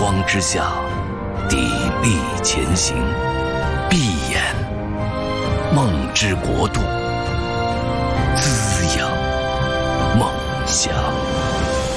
光之下，砥砺前行。闭眼，梦之国度。